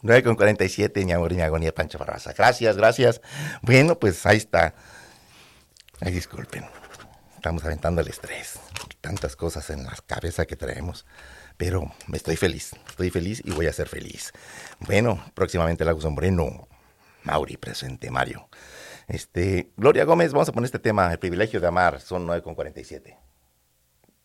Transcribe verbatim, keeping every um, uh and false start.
nueve con cuarenta y siete, mi amor y mi agonía, Pancho Barraza. Gracias, gracias. Bueno, pues ahí está. Ay, disculpen. Estamos aventando el estrés. Tantas cosas en la cabeza que traemos. Pero estoy feliz. Estoy feliz y voy a ser feliz. Bueno, próximamente Lagos Moreno. Mauri presente, Mario. Este, Gloria Gómez, vamos a poner este tema, el privilegio de amar. Son nueve con cuarenta y siete.